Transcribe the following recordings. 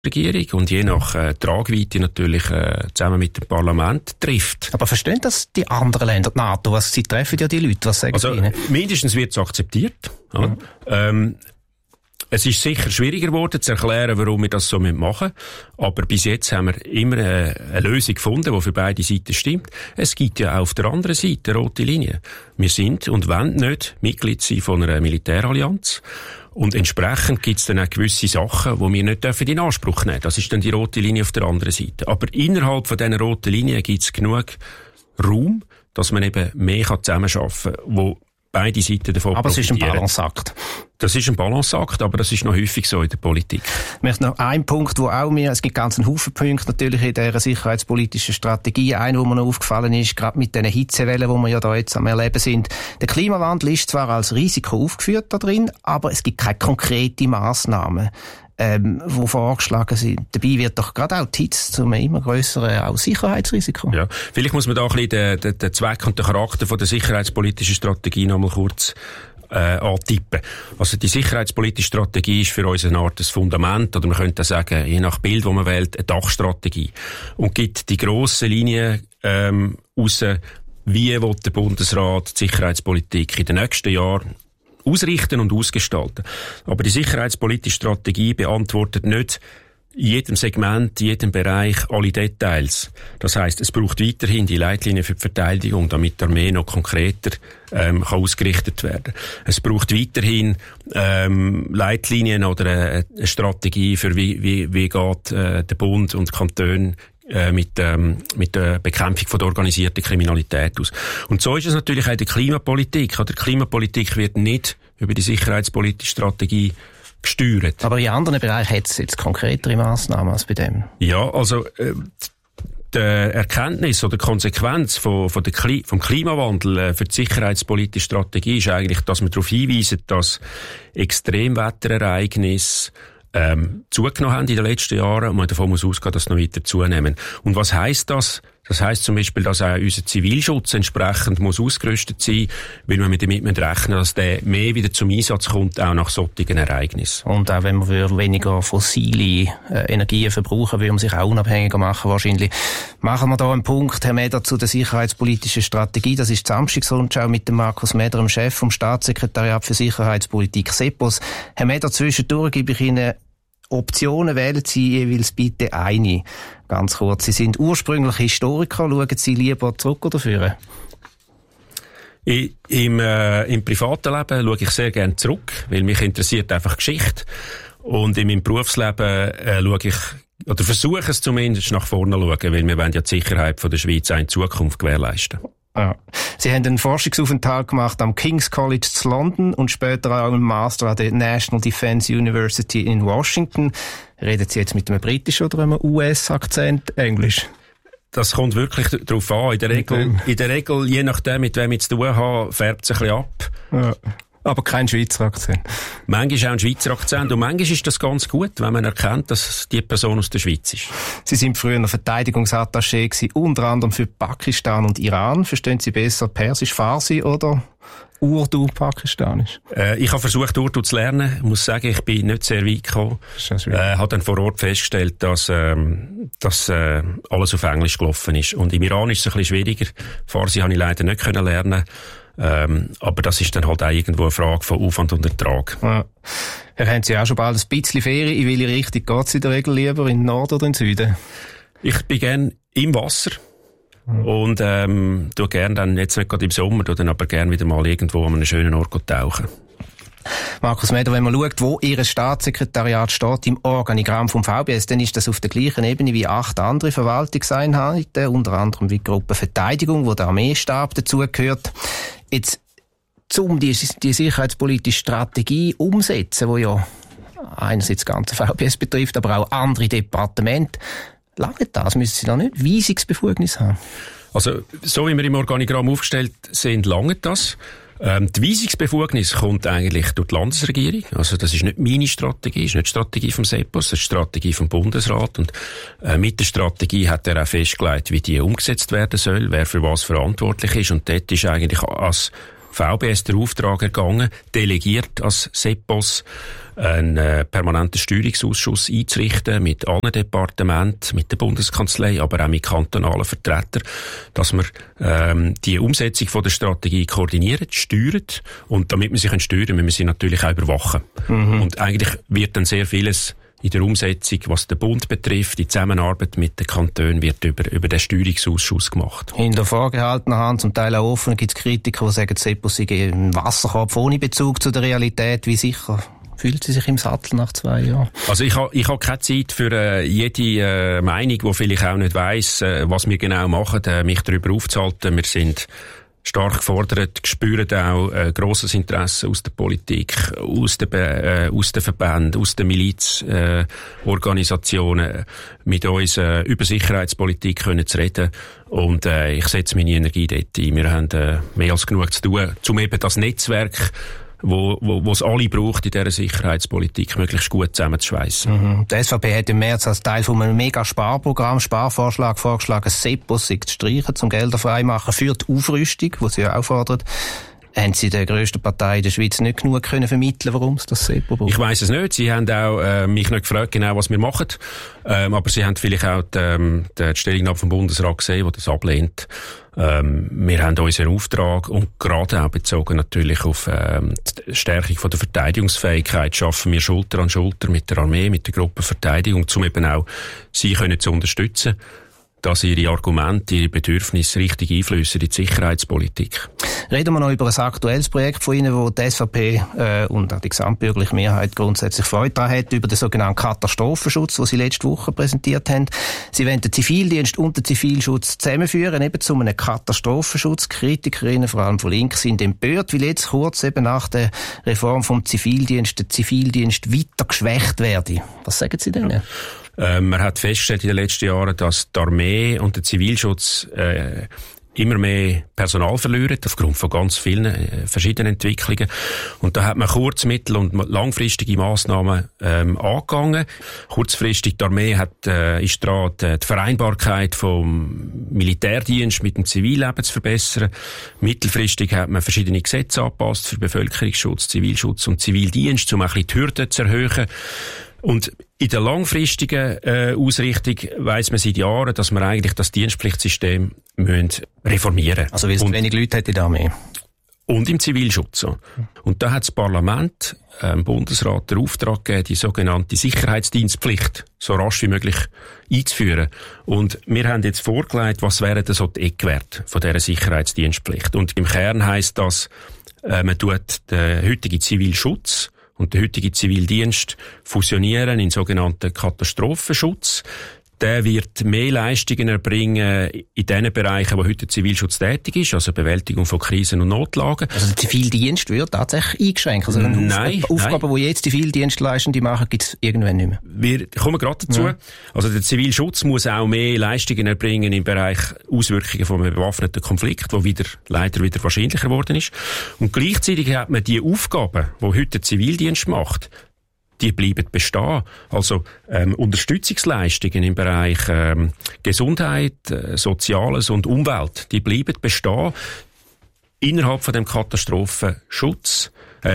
Regierung und je nach Tragweite natürlich zusammen mit dem Parlament trifft. Aber verstehen das die anderen Länder, die NATO? Sie treffen ja die Leute, was sagen Sie ihnen? Mindestens wird es akzeptiert. Ja. Es ist sicher schwieriger geworden zu erklären, warum wir das so machen müssen. Aber bis jetzt haben wir immer eine Lösung gefunden, die für beide Seiten stimmt. Es gibt ja auch auf der anderen Seite rote Linien. Wir sind und wollen nicht Mitglied sein von einer Militärallianz. Und entsprechend gibt es dann auch gewisse Sachen, die wir nicht in Anspruch nehmen dürfen. Das ist dann die rote Linie auf der anderen Seite. Aber innerhalb von diesen roten Linien gibt es genug Raum, dass man eben mehr zusammenarbeiten kann, wo beide Seiten davon profitieren. Aber es ist ein Balanceakt. Das ist ein Balanceakt, aber das ist noch häufig so in der Politik. Ich möchte noch einen Punkt, es gibt ganz einen Haufen Punkte natürlich in dieser sicherheitspolitischen Strategie. Einer, wo mir noch aufgefallen ist, gerade mit den Hitzewellen, die wir ja da jetzt am Erleben sind. Der Klimawandel ist zwar als Risiko aufgeführt da drin, aber es gibt keine konkreten Massnahmen, die vorgeschlagen sind. Dabei wird doch gerade auch die Hitze zu einem immer grösseren auch Sicherheitsrisiko. Ja, vielleicht muss man da ein bisschen den Zweck und den Charakter von der sicherheitspolitischen Strategie noch mal kurz antippen. Also die sicherheitspolitische Strategie ist für uns eine Art des Fundament, oder man könnte sagen, je nach Bild, das man wählt, eine Dachstrategie. Und gibt die grossen Linien raus, wie will der Bundesrat die Sicherheitspolitik in den nächsten Jahren ausrichten und ausgestalten. Aber die sicherheitspolitische Strategie beantwortet nicht in jedem Segment, in jedem Bereich alle Details. Das heisst, es braucht weiterhin die Leitlinien für die Verteidigung, damit die Armee noch konkreter kann ausgerichtet werden. Es braucht weiterhin Leitlinien oder eine Strategie für wie geht der Bund und die Kantone mit der Bekämpfung von der organisierten Kriminalität aus. Und so ist es natürlich auch in der Klimapolitik. Die Klimapolitik wird nicht über die sicherheitspolitische Strategie gesteuert. Aber in anderen Bereichen hat es jetzt konkretere Massnahmen als bei dem. Ja, also die Erkenntnis oder die Konsequenz vom Klimawandel für die sicherheitspolitische Strategie ist eigentlich, dass wir darauf hinweisen, dass Extremwetterereignisse zugenommen haben in den letzten Jahren und man davon muss ausgehen, dass sie noch weiter zunehmen. Und was heisst das? Das heisst zum Beispiel, dass auch unser Zivilschutz entsprechend muss ausgerüstet sein, weil wir damit rechnen, dass der mehr wieder zum Einsatz kommt, auch nach solchen Ereignissen. Und auch wenn wir weniger fossile Energien verbrauchen, will man sich auch unabhängiger machen wahrscheinlich. Machen wir da einen Punkt, Herr Meder, zu der sicherheitspolitischen Strategie. Das ist die Samstagsrundschau mit dem Markus Meder, dem Chef vom Staatssekretariat für Sicherheitspolitik SEPOS. Herr Meder, zwischendurch gebe ich Ihnen Optionen, wählen Sie jeweils bitte eine. Ganz kurz. Sie sind ursprünglich Historiker. Schauen Sie lieber zurück oder vor? Im privaten Leben schaue ich sehr gerne zurück, weil mich interessiert einfach Geschichte. Und in meinem Berufsleben schaue ich, oder versuche es zumindest nach vorne zu schauen, weil wir wollen ja die Sicherheit von der Schweiz auch in Zukunft gewährleisten. Ja. Sie haben einen Forschungsaufenthalt gemacht am King's College zu London und später auch einen Master an der National Defense University in Washington. Reden Sie jetzt mit einem britischen oder einem US-Akzent Englisch? Das kommt wirklich darauf an. In der Regel, je nachdem, mit wem ich zu tun habe, färbt es ein bisschen ab. Ja. Aber kein Schweizer Akzent. Manchmal auch ein Schweizer Akzent. Und manchmal ist das ganz gut, wenn man erkennt, dass die Person aus der Schweiz ist. Sie sind früher Verteidigungsattaché gewesen, unter anderem für Pakistan und Iran. Verstehen Sie besser Persisch, Farsi oder Urdu, Pakistanisch? Ich habe versucht, Urdu zu lernen. Ich muss sagen, ich bin nicht sehr weit gekommen. Habe dann vor Ort festgestellt, dass alles auf Englisch gelaufen ist. Und im Iran ist es ein bisschen schwieriger. Farsi habe ich leider nicht lernen. Aber das ist dann halt auch irgendwo eine Frage von Aufwand und Ertrag. Ja. Haben Sie auch schon bald ein bisschen Ferien? In welche Richtung geht es in der Regel lieber? In den Norden oder in den Süden? Ich bin gerne im Wasser. Und tue gerne dann, jetzt nicht gerade im Sommer, tue dann aber gerne wieder mal irgendwo an einem schönen Ort tauchen. Markus Meder, wenn man schaut, wo Ihr Staatssekretariat steht im Organigramm vom VBS, dann ist das auf der gleichen Ebene wie 8 andere Verwaltungseinheiten, unter anderem wie die Gruppe Verteidigung, wo der Armeestab dazugehört. Jetzt, um die sicherheitspolitische Strategie umsetzen, wo ja einerseits das ganze VBS betrifft, aber auch andere Departemente, lange das? Müssen Sie da nicht Weisungsbefugnis haben? Also, so wie wir im Organigramm aufgestellt sind, lange das. Die Weisungsbefugnis kommt eigentlich durch die Landesregierung. Also das ist nicht meine Strategie, ist nicht die Strategie vom SEPOS, das ist die Strategie vom Bundesrat. Und mit der Strategie hat er auch festgelegt, wie die umgesetzt werden soll, wer für was verantwortlich ist. Und dort ist eigentlich als VBS der Auftrag ergangen, delegiert als SEPOS, einen permanenten Steuerungsausschuss einzurichten mit allen Departementen, mit der Bundeskanzlei, aber auch mit kantonalen Vertretern, dass wir die Umsetzung von der Strategie koordinieren, steuern, und damit wir sie steuern können, müssen wir sie natürlich auch überwachen. Und eigentlich wird dann sehr vieles in der Umsetzung, was den Bund betrifft, die Zusammenarbeit mit den Kantonen, wird über den Steuerungsausschuss gemacht. Hinter vorgehaltener Hand, zum Teil auch offen, gibt es Kritiker, die sagen, Seppo sei ein Wasserkopf ohne Bezug zu der Realität. Wie sicher fühlt sie sich im Sattel nach 2 Jahren? Also ich habe keine Zeit für jede Meinung, die vielleicht auch nicht weiss, was wir genau machen, mich darüber aufzuhalten. Wir sind stark gefordert, spüren auch grosses Interesse aus der Politik, aus den Verbänden, aus den Milizorganisationen, mit uns über Sicherheitspolitik können zu reden. Und ich setze meine Energie dort ein. Wir haben mehr als genug zu tun, um eben das Netzwerk, wo es alle braucht in dieser Sicherheitspolitik, möglichst gut zusammenzuschweissen. Die SVP hat im März als Teil von einem Mega-Sparprogramm, Sparvorschlag vorgeschlagen, Seppo zu streichen, zum Gelder freimachen für die Aufrüstung, die sie ja auch fordert. Haben Sie der grössten Partei in der Schweiz nicht genug können vermitteln, warum es das Seppo braucht? Ich weiss es nicht. Sie haben auch mich nicht gefragt, genau was wir machen. Aber Sie haben vielleicht auch die Stellungnahme vom Bundesrat gesehen, der das ablehnt. Wir haben unseren Auftrag, und gerade auch bezogen natürlich auf die Stärkung von der Verteidigungsfähigkeit, schaffen wir Schulter an Schulter mit der Armee, mit der Gruppenverteidigung, um eben auch sie zu unterstützen, dass ihre Argumente, ihre Bedürfnisse richtig einfließen in die Sicherheitspolitik. Reden wir noch über ein aktuelles Projekt von Ihnen, wo die SVP und auch die gesamtbürgerliche Mehrheit grundsätzlich Freude daran hat, über den sogenannten Katastrophenschutz, den Sie letzte Woche präsentiert haben. Sie wollen den Zivildienst und den Zivilschutz zusammenführen, eben zu einem Katastrophenschutz. Kritikerinnen, vor allem von links, sind empört, weil jetzt kurz eben nach der Reform vom Zivildienst der Zivildienst weiter geschwächt werde. Was sagen Sie denn? Ja. Man hat festgestellt in den letzten Jahren, dass die Armee und der Zivilschutz immer mehr Personal verlieren, aufgrund von ganz vielen verschiedenen Entwicklungen. Und da hat man kurz-, mittel- und langfristige Massnahmen angegangen. Kurzfristig, die Armee ist dran, die Vereinbarkeit vom Militärdienst mit dem Zivilleben zu verbessern. Mittelfristig hat man verschiedene Gesetze angepasst für Bevölkerungsschutz, Zivilschutz und Zivildienst, um ein bisschen die Hürden zu erhöhen. Und in der langfristigen Ausrichtung weiss man seit Jahren, dass wir eigentlich das Dienstpflichtsystem reformieren müssen. Also weil es zu wenig Leute hat in der Armee. Und im Zivilschutz. Und da hat das Parlament im Bundesrat den Auftrag gegeben, die sogenannte Sicherheitsdienstpflicht so rasch wie möglich einzuführen. Und wir haben jetzt vorgelegt, was wären denn so die Eckwerte von dieser Sicherheitsdienstpflicht. Und im Kern heisst das, man tut den heutigen Zivilschutz und der heutige Zivildienst fusionieren in sogenannten Katastrophenschutz. Der wird mehr Leistungen erbringen in den Bereichen, wo heute der Zivilschutz tätig ist, also Bewältigung von Krisen und Notlagen. Also der Zivildienst wird tatsächlich eingeschränkt? Also Aufgaben, die jetzt Zivildienstleistende machen, gibt es irgendwann nicht mehr? Wir kommen gerade dazu. Ja. Also der Zivilschutz muss auch mehr Leistungen erbringen im Bereich Auswirkungen von einem bewaffneten Konflikt, wo leider wieder wahrscheinlicher geworden ist. Und gleichzeitig hat man die Aufgaben, die heute der Zivildienst macht, die bleiben bestehen. Also Unterstützungsleistungen im Bereich Gesundheit, Soziales und Umwelt, die bleiben bestehen innerhalb von dem Katastrophenschutz,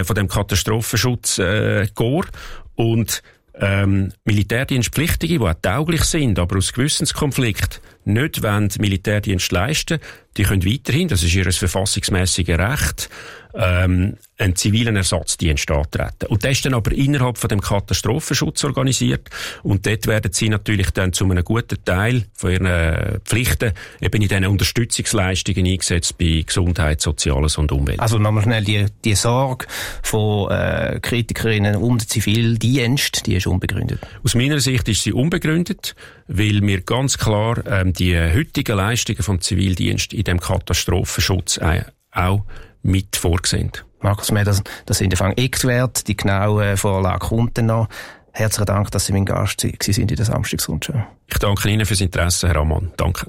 Korps. Und Militärdienstpflichtige, die auch tauglich sind, aber aus Gewissenskonflikt nicht wollen Militärdienst leisten, die können weiterhin, das ist ihr verfassungsmässiges Recht, einen zivilen Ersatzdienst antreten. Und das ist dann aber innerhalb von dem Katastrophenschutz organisiert. Und dort werden sie natürlich dann zu einem guten Teil von ihren Pflichten eben in diesen Unterstützungsleistungen eingesetzt bei Gesundheit, Soziales und Umwelt. Also nochmal schnell die Sorge von Kritikerinnen um den Zivildienst, die ist unbegründet. Aus meiner Sicht ist sie unbegründet, weil wir ganz klar die heutigen Leistungen vom Zivildienst in dem Katastrophenschutz auch mit vorgesehen. Markus Meder, das sind der Eckwerte, die genaue Vorlage kommt dann noch. Herzlichen Dank, dass Sie mein Gast sind in der Samstagsrundschau. Ich danke Ihnen fürs Interesse, Herr Ammann. Danke.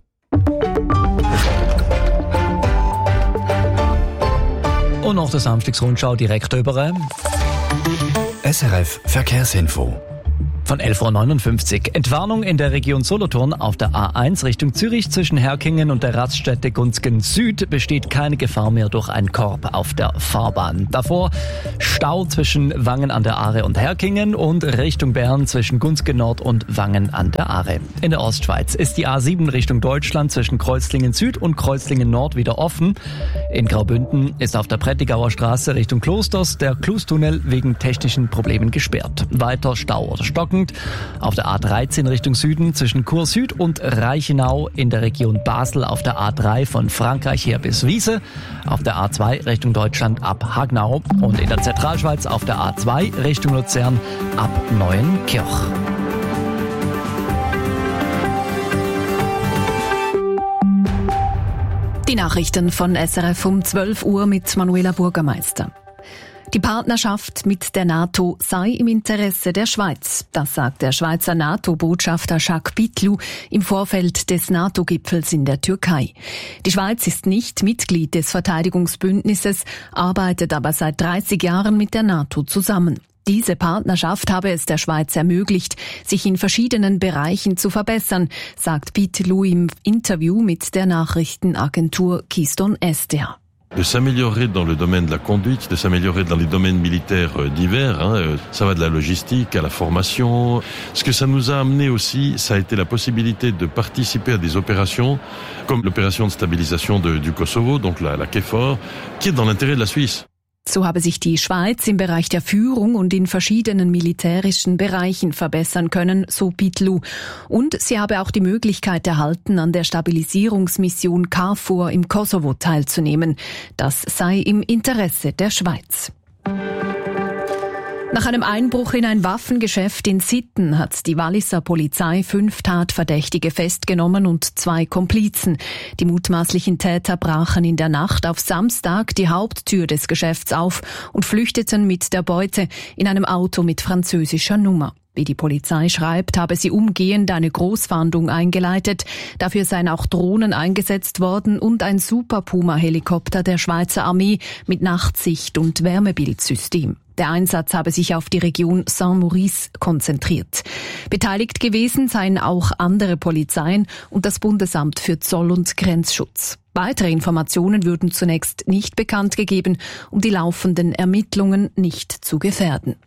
Und nach der Samstagsrundschau direkt über SRF Verkehrsinfo. Von 11.59 Uhr. Entwarnung in der Region Solothurn auf der A1 Richtung Zürich zwischen Herkingen und der Raststätte Gunzgen Süd besteht keine Gefahr mehr durch einen Korb auf der Fahrbahn. Davor Stau zwischen Wangen an der Aare und Herkingen und Richtung Bern zwischen Gunzgen Nord und Wangen an der Aare. In der Ostschweiz ist die A7 Richtung Deutschland zwischen Kreuzlingen Süd und Kreuzlingen Nord wieder offen. In Graubünden ist auf der Prättigauer Straße Richtung Klosters der Klustunnel wegen technischen Problemen gesperrt. Weiter Stau oder Stocken auf der A13 Richtung Süden zwischen Chur Süd und Reichenau, in der Region Basel auf der A3 von Frankreich her bis Wiese, auf der A2 Richtung Deutschland ab Hagnau und in der Zentralschweiz auf der A2 Richtung Luzern ab Neuenkirch. Die Nachrichten von SRF um 12 Uhr mit Manuela Bürgermeister. Die Partnerschaft mit der NATO sei im Interesse der Schweiz. Das sagt der Schweizer NATO-Botschafter Jacques Bittlou im Vorfeld des NATO-Gipfels in der Türkei. Die Schweiz ist nicht Mitglied des Verteidigungsbündnisses, arbeitet aber seit 30 Jahren mit der NATO zusammen. Diese Partnerschaft habe es der Schweiz ermöglicht, sich in verschiedenen Bereichen zu verbessern, sagt Bittlou im Interview mit der Nachrichtenagentur Keystone SDA. De s'améliorer dans le domaine de la conduite, de s'améliorer dans les domaines militaires divers. Ça va de la logistique à la formation. Ce que ça nous a amené aussi, ça a été la possibilité de participer à des opérations comme l'opération de stabilisation du Kosovo, donc la KFOR, qui est dans l'intérêt de la Suisse. So habe sich die Schweiz im Bereich der Führung und in verschiedenen militärischen Bereichen verbessern können, so Bittlou. Und sie habe auch die Möglichkeit erhalten, an der Stabilisierungsmission KFOR im Kosovo teilzunehmen. Das sei im Interesse der Schweiz. Nach einem Einbruch in ein Waffengeschäft in Sitten hat die Walliser Polizei 5 Tatverdächtige festgenommen und 2 Komplizen. Die mutmaßlichen Täter brachen in der Nacht auf Samstag die Haupttür des Geschäfts auf und flüchteten mit der Beute in einem Auto mit französischer Nummer. Wie die Polizei schreibt, habe sie umgehend eine Großfahndung eingeleitet. Dafür seien auch Drohnen eingesetzt worden und ein Super Puma-Helikopter der Schweizer Armee mit Nachtsicht- und Wärmebildsystem. Der Einsatz habe sich auf die Region Saint-Maurice konzentriert. Beteiligt gewesen seien auch andere Polizeien und das Bundesamt für Zoll- und Grenzschutz. Weitere Informationen würden zunächst nicht bekannt gegeben, um die laufenden Ermittlungen nicht zu gefährden.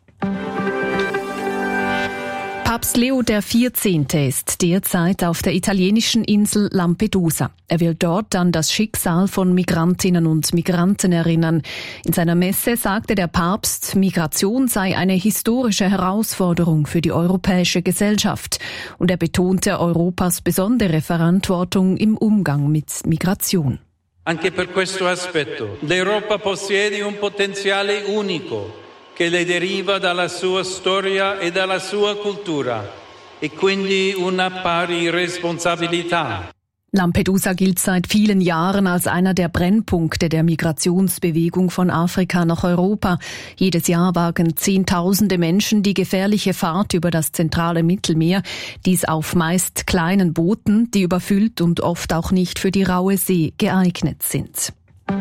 Papst Leo XIV. Ist derzeit auf der italienischen Insel Lampedusa. Er will dort an das Schicksal von Migrantinnen und Migranten erinnern. In seiner Messe sagte der Papst, Migration sei eine historische Herausforderung für die europäische Gesellschaft. Und er betonte Europas besondere Verantwortung im Umgang mit Migration. Anche per questo aspetto, l'Europa possiede un potenziale unico che le deriva dalla sua storia e dalla sua cultura e quindi una pari responsabilità. Lampedusa gilt seit vielen Jahren als einer der Brennpunkte der Migrationsbewegung von Afrika nach Europa. Jedes Jahr wagen Zehntausende Menschen die gefährliche Fahrt über das zentrale Mittelmeer, dies auf meist kleinen Booten, die überfüllt und oft auch nicht für die raue See geeignet sind.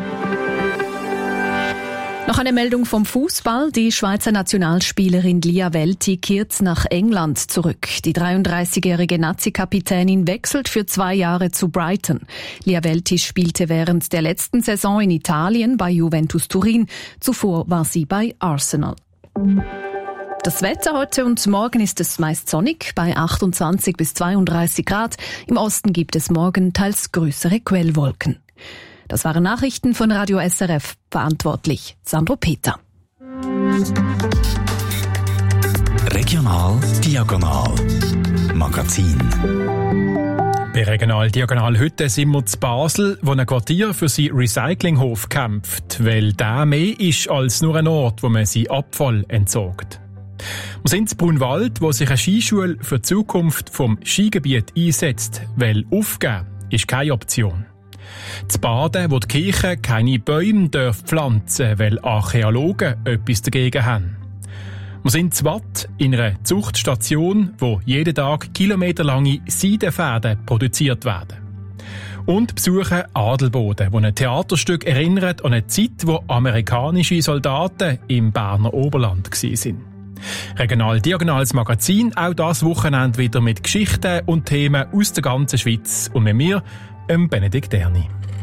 Noch eine Meldung vom Fußball. Die Schweizer Nationalspielerin Lia Welti kehrt nach England zurück. Die 33-jährige Nazi-Kapitänin wechselt für 2 Jahre zu Brighton. Lia Welti spielte während der letzten Saison in Italien bei Juventus Turin. Zuvor war sie bei Arsenal. Das Wetter heute und morgen ist es meist sonnig bei 28 bis 32 Grad. Im Osten gibt es morgen teils größere Quellwolken. Das waren Nachrichten von Radio SRF. Verantwortlich Sandro Peter. Regional Diagonal Magazin. Bei Regional Diagonal heute sind wir zu Basel, wo ein Quartier für seinen Recyclinghof kämpft, weil der mehr ist als nur ein Ort, wo man seinen Abfall entsorgt. Wir sind in Brunwald, wo sich eine Skischule für die Zukunft vom Skigebiet einsetzt, weil aufgeben ist keine Option. Zu Baden, wo die Kirche keine Bäume pflanzen darf, weil Archäologen etwas dagegen haben. Wir sind zu Watt in einer Zuchtstation, wo jeden Tag kilometerlange Seidenfäden produziert werden. Und besuchen Adelboden, wo ein Theaterstück erinnert an eine Zeit, wo amerikanische Soldaten im Berner Oberland waren. Regional Diagonales Magazin, auch das Wochenende wieder mit Geschichten und Themen aus der ganzen Schweiz und mit mir, Benedikt Erni.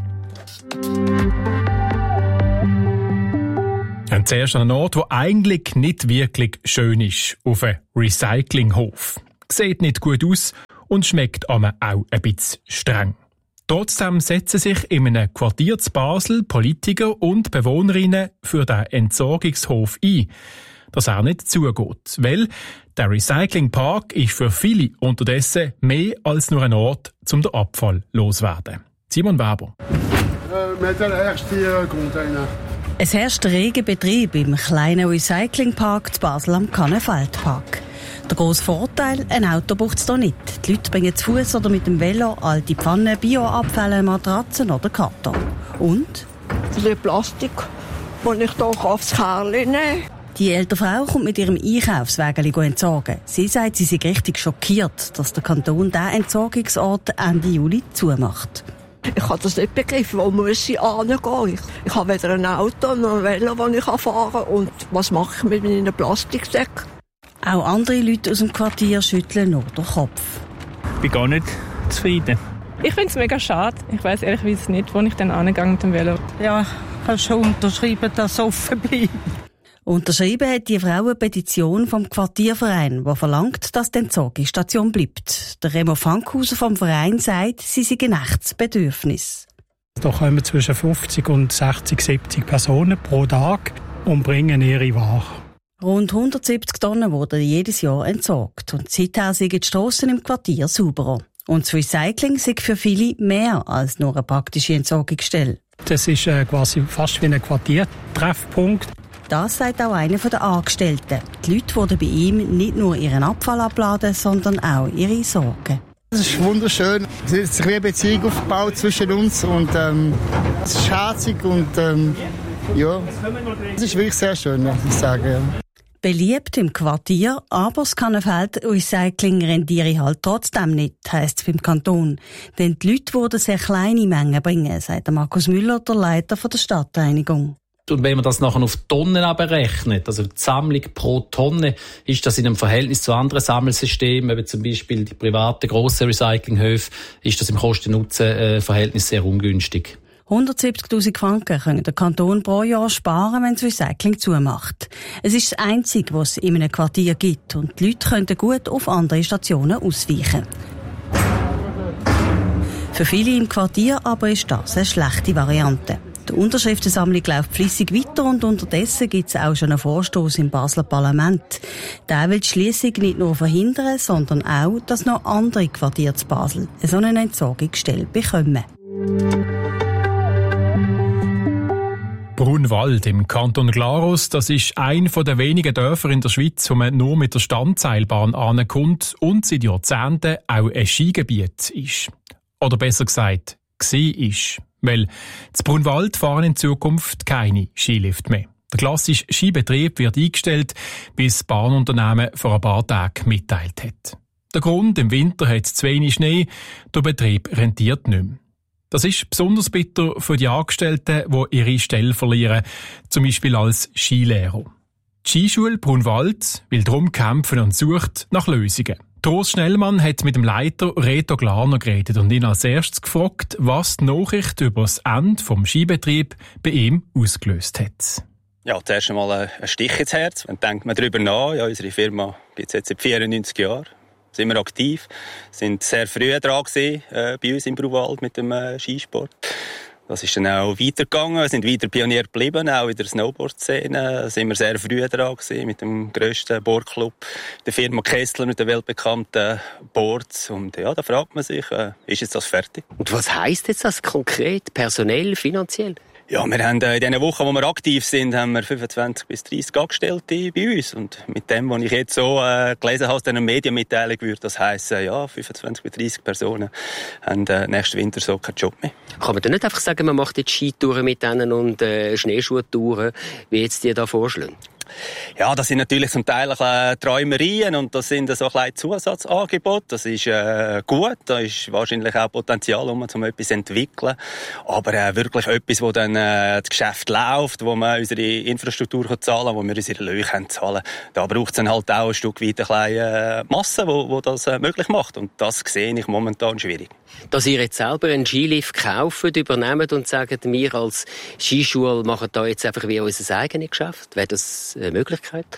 Und zuerst an einem Ort, der eigentlich nicht wirklich schön ist, auf einem Recyclinghof. Sieht nicht gut aus und schmeckt aber auch ein bisschen streng. Trotzdem setzen sich in einem Quartier zu Basel Politiker und Bewohnerinnen für den Entsorgungshof ein, dass er nicht zugeht. Weil der Recyclingpark ist für viele unterdessen mehr als nur ein Ort, um den Abfall loszuwerden. Simon Weber. Es herrscht reger Betrieb im kleinen Recyclingpark zu Basel am Kannenfeldpark. Der grosse Vorteil, ein Auto braucht es hier nicht. Die Leute bringen zu Fuß oder mit dem Velo alte Pfannen, Bioabfälle, Matratzen oder Karton. Und? Die Plastik, das ich hier aufs Kerli nehme. Die ältere Frau kommt mit ihrem Einkaufswägeli entsorgen. Sie sagt, sie sei richtig schockiert, dass der Kanton diesen Entsorgungsort Ende Juli zumacht. Ich habe das nicht begriffen, wo muss ich hingehen? Ich habe weder ein Auto noch ein Velo, das ich fahren kann. Und was mache ich mit meinen Plastiksäcken? Auch andere Leute aus dem Quartier schütteln nur den Kopf. Ich bin gar nicht zufrieden. Ich finde es mega schade. Ich weiss ehrlich nicht, wo ich dann angegangen mit dem Velo. Ja, ich habe schon unterschrieben, dass es offen bleibt. Unterschrieben hat die Frau eine Petition vom Quartierverein, die verlangt, dass die Entsorgungsstation bleibt. Der Remo Fankhauser vom Verein sagt, sie sei ein echtes Bedürfnis. Da kommen zwischen 50 und 60, 70 Personen pro Tag und bringen ihre Ware. Rund 170 Tonnen wurden jedes Jahr entsorgt und seither sind die Strassen im Quartier sauberer. Und das Recycling sei für viele mehr als nur eine praktische Entsorgungsstelle. Das ist quasi fast wie ein Quartiertreffpunkt. Das sagt auch einer der Angestellten. Die Leute würden bei ihm nicht nur ihren Abfall abladen, sondern auch ihre Sorgen. Es ist wunderschön. Es hat sich wie eine Beziehung aufgebaut zwischen uns und es ist herzig und ja, es ist wirklich sehr schön, muss ich sagen. Ja. Beliebt im Quartier, aber das Kannenfeld-Recycling rendiere halt trotzdem nicht, heisst es beim Kanton. Denn die Leute würden sehr kleine Mengen bringen, sagt Markus Müller, der Leiter der Stadtreinigung. Und wenn man das nachher auf Tonnen berechnet, also die Sammlung pro Tonne, ist das in einem Verhältnis zu anderen Sammelsystemen, wie zum Beispiel die privaten grossen Recyclinghöfe, ist das im Kosten-Nutzen-Verhältnis sehr ungünstig. 170'000 Franken können der Kanton pro Jahr sparen, wenn das Recycling zumacht. Es ist das Einzige, was es in einem Quartier gibt und die Leute könnten gut auf andere Stationen ausweichen. Für viele im Quartier aber ist das eine schlechte Variante. Die Unterschriftensammlung läuft flüssig weiter und unterdessen gibt es auch schon einen Vorstoß im Basler Parlament. Der will die Schliessung nicht nur verhindern, sondern auch, dass noch andere Quartiere zu Basel so eine Entsorgungsstelle bekommen. Brunwald im Kanton Glarus, das ist ein der wenigen Dörfer in der Schweiz, wo man nur mit der Standseilbahn ankommt und seit Jahrzehnten auch ein Skigebiet ist. Oder besser gesagt, war. Weil zu Brunwald fahren in Zukunft keine Skilift mehr. Der klassische Skibetrieb wird eingestellt, bis das Bahnunternehmen vor ein paar Tagen mitteilt hat. Der Grund, im Winter hat es zu wenig Schnee, der Betrieb rentiert nicht mehr. Das ist besonders bitter für die Angestellten, die ihre Stelle verlieren, zum Beispiel als Skilehrer. Die Skischule Brunwald will darum kämpfen und sucht nach Lösungen. Urs Schnellmann hat mit dem Leiter Reto Glarner geredet und ihn als erstes gefragt, was die Nachricht über das Ende des Skibetriebs bei ihm ausgelöst hat. Ja, zuerst einmal ein Stich ins Herz. Dann denkt man darüber nach. Ja, unsere Firma gibt es jetzt seit 94 Jahren. Sind wir aktiv. Sind sehr früh dran gewesen, bei uns im Brunwald mit dem Skisport. Das ist dann auch weitergegangen. Wir sind weiter Pionier geblieben, auch in der Snowboard-Szene. Da sind wir sehr früh dran gewesen, mit dem grössten Boardclub, der Firma Kessler, mit den weltbekannten Boards. Und ja, da fragt man sich, ist jetzt das fertig? Und was heisst jetzt das konkret, personell, finanziell? Ja, wir haben in den Wochen, wo wir aktiv sind, haben wir 25 bis 30 Angestellte bei uns. Und mit dem, was ich jetzt so gelesen habe aus dieser Medienmitteilung, würde das heissen, ja, 25 bis 30 Personen haben nächsten Winter so keinen Job mehr. Kann man denn nicht einfach sagen, man macht jetzt Skitouren mit denen und Schneeschuhtouren, wie jetzt die da vorschlagen? Ja, das sind natürlich zum Teil Träumerien und das sind so kleine Zusatzangebote. Das ist gut, da ist wahrscheinlich auch Potenzial, um etwas zu entwickeln. Aber wirklich etwas, wo dann das Geschäft läuft, wo man unsere Infrastruktur zahlen kann, wo wir unsere Löhne zahlen können. Da braucht es dann halt auch ein Stück weit eine kleine Masse, wo das möglich macht. Und das sehe ich momentan schwierig. Dass ihr jetzt selber einen Skilift kauft, übernehmt und sagt, wir als Skischule machen da jetzt einfach wie unser eigenes Geschäft. Wäre das eine Möglichkeit?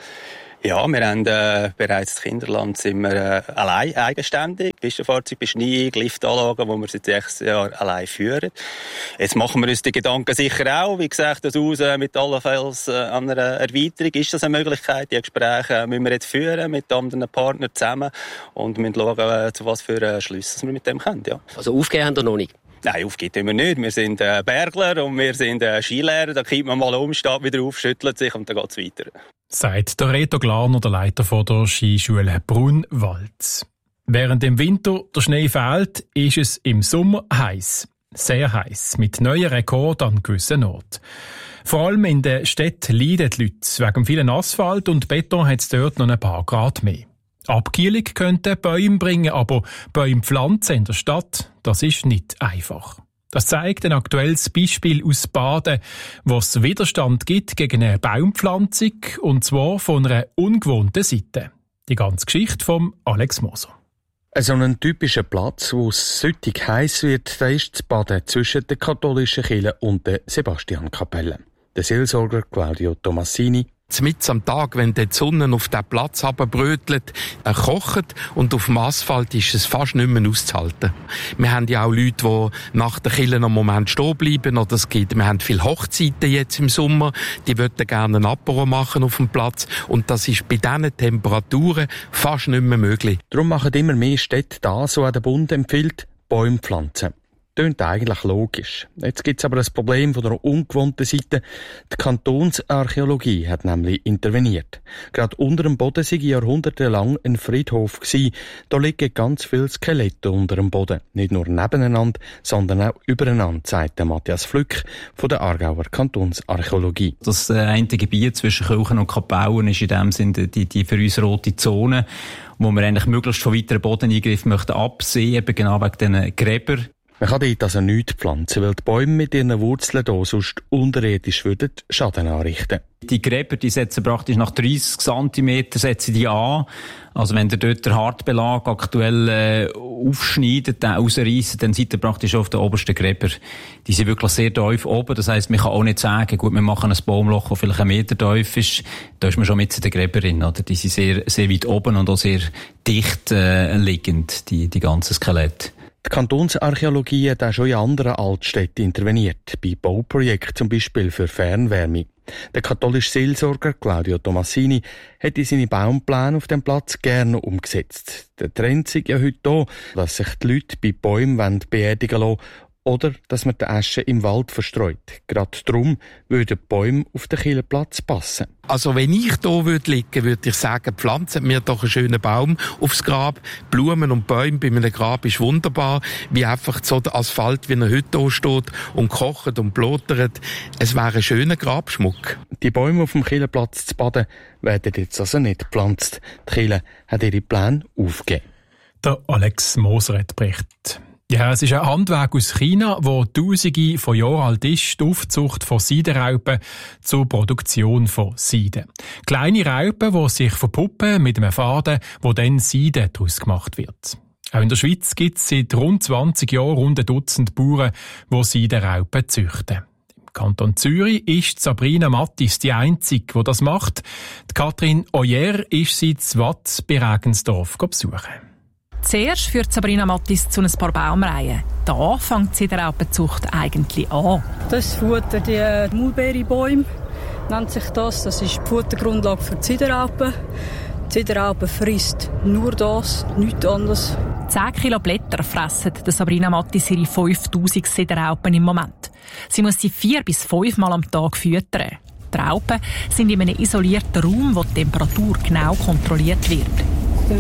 Ja, wir haben bereits das Kinderland sind wir allein eigenständig. Pistenfahrzeugbeschneiung, Liftanlagen, die wir seit 6 Jahren allein führen. Jetzt machen wir uns die Gedanken sicher auch. Wie gesagt, das Haus mit allenfalls einer Erweiterung. Ist das eine Möglichkeit? Die Gespräche müssen wir jetzt führen mit anderen Partnern zusammen und müssen schauen, zu was für Schlüsse wir mit dem können. Ja. Also aufgeben haben wir noch nicht? Nein, aufgeben tun wir nicht. Wir sind Bergler und wir sind Skilehrer. Da kippt man mal um, steht wieder auf, schüttelt sich und dann geht es weiter. Sagt der Reto Glarner, der Leiter von der Skischule Brunwald. Während im Winter der Schnee fehlt, ist es im Sommer heiß. Sehr heiß, mit neuen Rekorden an gewissen Orten. Vor allem in den Städten leiden die Leute. Wegen vielen Asphalt und Beton hat es dort noch ein paar Grad mehr. Abkühlung könnte Bäume bringen, aber Bäume pflanzen in der Stadt, das ist nicht einfach. Das zeigt ein aktuelles Beispiel aus Baden, wo es Widerstand gibt gegen eine Baumpflanzung, und zwar von einer ungewohnten Seite. Die ganze Geschichte von Alex Moser. So ein typischer Platz, wo es süttig heiß wird, da ist das Baden zwischen der katholischen Kirche und der Sebastiankapelle. Der Seelsorger Claudio Tomassini: Mitten am Tag, wenn die Sonne auf diesen Platz herunterbrötelt, kocht und auf dem Asphalt ist es fast nicht mehr auszuhalten. Wir haben ja auch Leute, die nach der Kirche einen Moment stehen bleiben. Oder wir haben viele Hochzeiten jetzt im Sommer, die möchten gerne ein Apero machen auf dem Platz. Und das ist bei diesen Temperaturen fast nicht mehr möglich. Darum machen immer mehr Städte das, was der Bund empfiehlt: Bäume pflanzen. Tönt eigentlich logisch. Jetzt gibt's aber das Problem von der ungewohnten Seite. Die Kantonsarchäologie hat nämlich interveniert. Gerade unter dem Boden sei jahrhundertelang ein Friedhof gewesen. Da liegen ganz viele Skelette unter dem Boden. Nicht nur nebeneinander, sondern auch übereinander, sagt der Matthias Flück von der Aargauer Kantonsarchäologie. Das eine Gebiet zwischen Kirchen und Kapellen ist in dem Sinne die für uns rote Zone, wo wir eigentlich möglichst von weiteren Bodeneingriffen möchten absehen, eben genau wegen diesen Gräbern. Man kann dort also nichts pflanzen, weil die Bäume mit ihren Wurzeln hier sonst unterirdisch würden Schaden anrichten. Die Gräber, die setzen praktisch nach 30 cm setzen die an. Also wenn ihr dort den Hartbelag aktuell aufschneidet, den rausreißt, dann seid ihr praktisch auf den obersten Gräber. Die sind wirklich sehr tief oben. Das heisst, man kann auch nicht sagen, gut, wir machen ein Baumloch, das vielleicht 1 Meter tief ist. Da ist man schon mit den Gräberinnen, oder? Die sind sehr, sehr weit oben und auch sehr dicht liegend, die ganzen Skelette. Die Kantonsarchäologie hat auch schon in anderen Altstädten interveniert, bei Bauprojekten zum Beispiel für Fernwärme. Der katholische Seelsorger Claudio Tomassini hätte seine Baumpläne auf dem Platz gerne umgesetzt. Der Trend ist ja heute da, dass sich die Leute bei Bäumen beerdigen lassen oder dass man die Asche im Wald verstreut. Gerade darum würden die Bäume auf den Kirchenplatz passen. Also wenn ich hier liegen würde, würde ich sagen, pflanzen mir doch einen schönen Baum aufs Grab. Blumen und Bäume bei einem Grab ist wunderbar, wie einfach so der Asphalt, wie er heute hier steht und kocht und blotert. Es wäre ein schöner Grabschmuck. Die Bäume auf dem Kirchenplatz zu Baden werden jetzt also nicht gepflanzt. Die Kirche hat ihre Pläne aufgegeben. Der Alex Moser hat berichtet. Ja, es ist ein Handwerk aus China, wo Tausende von Jahren alt ist, die Aufzucht von Seidenraupen zur Produktion von Seide. Kleine Raupen, die sich verpuppen mit einem Faden, wo dann Seide daraus gemacht wird. Auch in der Schweiz gibt es seit rund 20 Jahren rund ein Dutzend Bauern, die Seidenraupen züchten. Im Kanton Zürich ist Sabrina Mattis die Einzige, die das macht. Die Katrin Oyer ist sie in Watt bei Regensdorf besuchen. Zuerst führt Sabrina Mattis zu ein paar Baumreihen. Da fängt die Seidenraupenzucht eigentlich an. Das Futter, die Maulbeerenbäume nennt sich das. Das ist die Futtergrundlage für die Seidenraupen. Die Seidenraupe frisst nur das, nichts anderes. 10 Kilo Blätter fressen Sabrina Mattis ihre 5000 Seidenraupen im Moment. Sie muss sie 4 bis 5 Mal am Tag füttern. Die Raupen sind in einem isolierten Raum, wo die Temperatur genau kontrolliert wird. Ich muss schon die Schuhe anziehen, weil sie sind sehr heikel, die Raupen. Die sind sehr, sehr empfindlich. Die müssen sehr genau kontrolliert werden. Die Seidenraupen, die fressen 5000 Seidenraupen im Monat. Sie muss sie 4 bis 5 Mal am Tag füttern. Die Raupen sind in einem isolierten Raum, wo die Temperatur genau kontrolliert wird.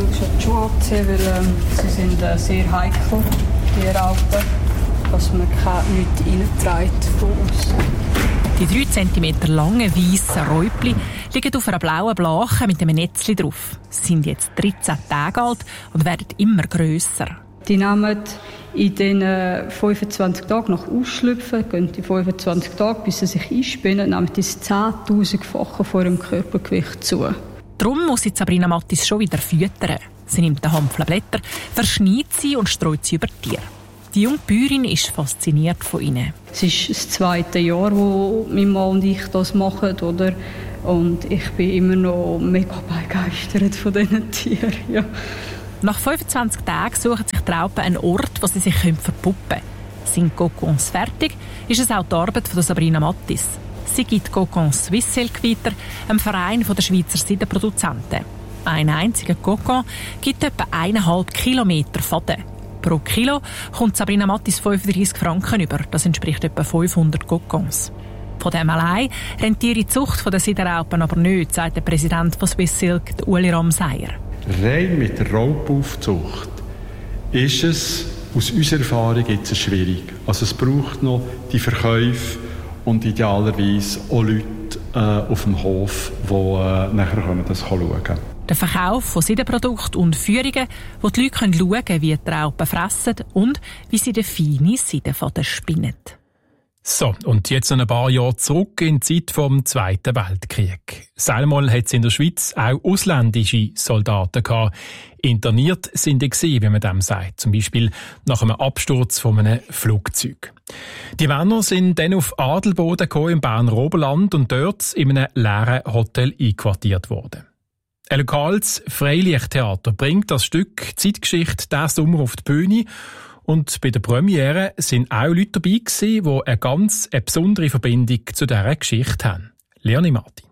dass man nichts reinträgt von uns. Die 3 cm langen weißen Räupli liegen auf einer blauen Blache mit einem Netzli drauf. Sie sind jetzt 13 Tage alt und werden immer grösser. Die nehmen in den 25 Tagen nach Ausschlüpfen, gehen die 25 Tage, bis sie sich einspinnen, nehmen das 10'000-fache von ihrem Körpergewicht zu. Darum muss jetzt Sabrina Mattis schon wieder füttern. Sie nimmt eine Handvoll Blätter, verschneidet sie und streut sie über die Tiere. Die junge Bäuerin ist fasziniert von ihnen. Es ist das 2. Jahr, wo mein Mann und ich das machen, oder? Und ich bin immer noch mega begeistert von diesen Tieren. Ja. Nach 25 Tagen suchen sich die Raupen einen Ort, wo sie sich verpuppen können. Sind Kokons fertig, ist es auch die Arbeit von Sabrina Mattis. Sie gibt Kokons Swiss Silk weiter, einem Verein der Schweizer Seidenproduzenten. Ein einziger Kokon gibt etwa 1,5 Kilometer Faden. Pro Kilo kommt Sabrina Mattis 35 Franken über. Das entspricht etwa 500 Kokons. Von dem allein rentiert die Zucht der Seidenraupen aber nicht, sagt der Präsident von Swiss Silk, Ueli Ramseyer. Rein mit der Raupaufzucht ist es aus unserer Erfahrung jetzt schwierig. Also es braucht noch die Verkäufe und idealerweise auch Leute auf dem Hof, die nachher das schauen können. Der Verkauf von Seidenprodukten und Führungen, wo die Leute schauen können, wie die Raupen fressen und wie sie den feinen Seidenfaden spinnen. So, und jetzt noch ein paar Jahre zurück in die Zeit vom Zweiten Weltkrieg. Einmal hat es in der Schweiz auch ausländische Soldaten gehabt. Interniert sind die gewesen, wie man dem sagt. Zum Beispiel nach einem Absturz von einem Flugzeug. Die Männer sind dann auf Adelboden im Berner Oberland und dort in einem leeren Hotel einquartiert worden. Ein lokales Freilichttheater bringt das Stück Zeitgeschichte diesen Sommer auf die Bühne. Und bei der Premiere sind auch Leute dabei gewesen, die eine ganz besondere Verbindung zu dieser Geschichte haben. Leonie Martin.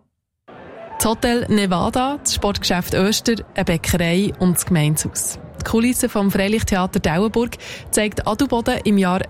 Das Hotel Nevada, das Sportgeschäft Öster, eine Bäckerei und das Gemeindehaus. Die Kulisse vom Freilichttheater Dauenburg zeigt Adelboden im Jahr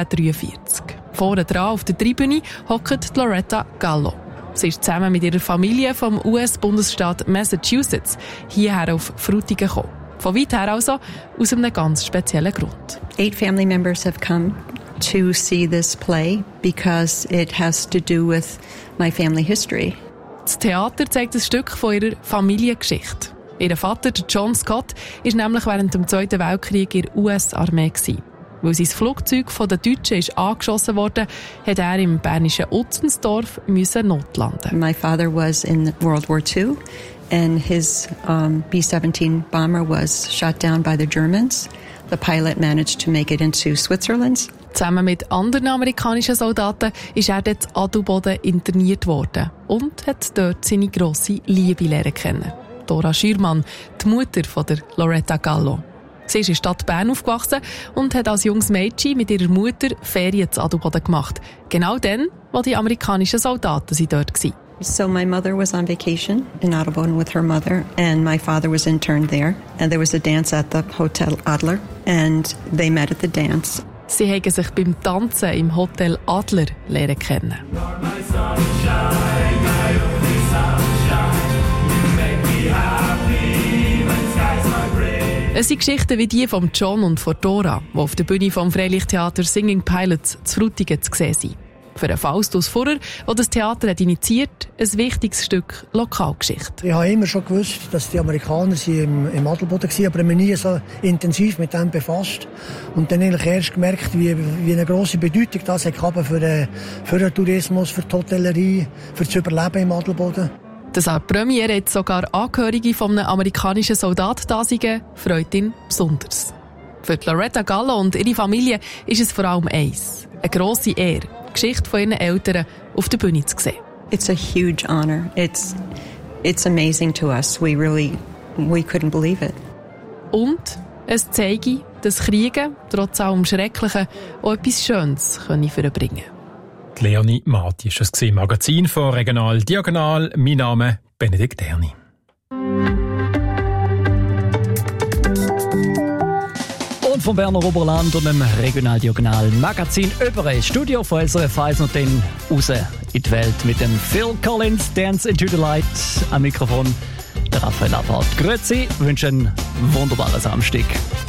1943. Vorne dran auf der Tribüne hockt Loretta Gallo. Sie ist zusammen mit ihrer Familie vom US-Bundesstaat Massachusetts hierher auf Frutigen gekommen. Von weit her also, aus einem ganz speziellen Grund. 8 family members have come to see this play because it has to do with my family history. Das Theater zeigt ein Stück von ihrer Familiengeschichte. Ihr Vater, John Scott, war nämlich während dem Zweiten Weltkrieg in der US-Armee. Weil sein Flugzeug von den Deutschen ist angeschossen wurde, musste er im bernischen Utzensdorf notlanden. My father was in World War II. And his B-17 bomber was shot down by the Germans. The pilot managed to make it into Switzerland. Zusammen mit anderen amerikanischen Soldaten ist er dort in Adelboden interniert worden und hat dort seine grosse Liebe lernen kennen. Dora Schürmann, die Mutter von der Loretta Gallo. Sie ist in der Stadt Bern aufgewachsen und hat als junges Mädchen mit ihrer Mutter Ferien zu Adelboden gemacht. Genau dann, wo die amerikanischen Soldaten dort waren. So my mother was on vacation in Adelboden with her mother, and my father was interned there. And there was a dance at the Hotel Adler, and they met at the dance. Sie haben sich beim Tanzen im Hotel Adler lernen kennen. Es sind Geschichten wie die von John und von Dora, die auf der Bühne vom Freilichttheater Singing Pilots zu Frutigen zu sehen sind. Für einen Faustus Furrer, der das Theater hat initiiert, ein wichtiges Stück Lokalgeschichte. Ich habe immer schon gewusst, dass die Amerikaner im Adelboden waren, aber ich habe mich nie so intensiv mit dem befasst. Und dann eigentlich erst gemerkt, wie eine grosse Bedeutung das hat für den Tourismus, für die Hotellerie, für das Überleben im Adelboden. Dass an der Premiere jetzt sogar Angehörige von einem amerikanischen Soldat da sind, freut ihn besonders. Für Loretta Gallo und ihre Familie ist es vor allem eins: eine grosse Ehre, die Geschichte von ihren Eltern auf der Bühne zu sehen. It's a huge honor. It's amazing to us. We couldn't believe it. Und es zeige, dass Kriege, trotz allem Schrecklichen, auch etwas Schönes können bringen. Leonie Marti ist das Magazin von Regional Diagonal. Mein Name Benedikt Erni. Und vom Berner Oberland und dem Regional Diagonal Magazin über ein Studio von SRF 1 und dann raus in die Welt mit dem Phil Collins, Dance into the Light. Am Mikrofon der Raphael Abhardt. Grüezi, wünsche einen wunderbaren Samstag.